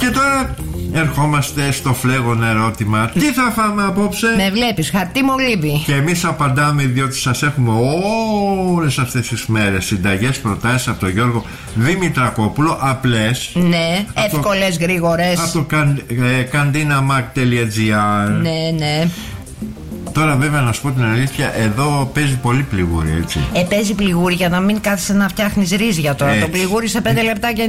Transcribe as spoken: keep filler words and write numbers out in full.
Και τώρα ερχόμαστε στο φλέγον ερώτημα. Τι θα φάμε απόψε? Με βλέπεις, χαρτί μου λείπει. Και εμείς απαντάμε, διότι σας έχουμε όλες αυτές τις μέρες συνταγές, προτάσεις από τον Γιώργο Δημητρακόπουλο. Απλές, ναι, εύκολες, γρήγορες. Από το καντίναμακ τελεία τζι άρ. Ναι, ναι. Τώρα βέβαια να σου πω την αλήθεια, εδώ παίζει πολύ πληγούρι, έτσι. Ε, παίζει πληγούρι για να μην κάθεσαι να φτιάχνεις ρύζια τώρα. Έτσι. Το πληγούρι σε πέντε λεπτά και